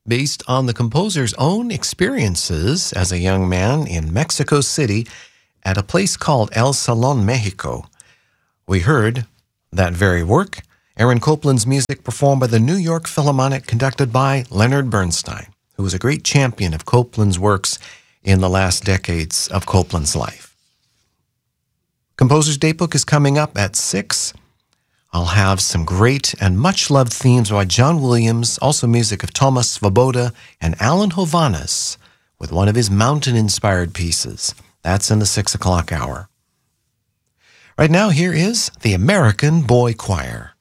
based on the composer's own experiences as a young man in Mexico City at a place called El Salón Mexico. We heard that very work, Aaron Copland's music performed by the New York Philharmonic, conducted by Leonard Bernstein, who was a great champion of Copland's works in the last decades of Copland's life. Composer's Datebook is coming up at 6. I'll have some great and much-loved themes by John Williams, also music of Thomas Svoboda and Alan Hovhaness, with one of his mountain-inspired pieces. That's in the 6 o'clock hour. Right now, here is the American Boy Choir.